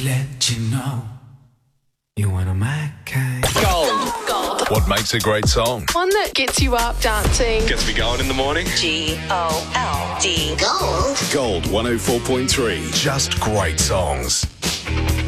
let you know you're one of my kind. Gold. Gold. What makes a great song? One that gets you up dancing. Gets me going in the morning. G-O-L-D. Gold. Gold 104.3. Just great songs.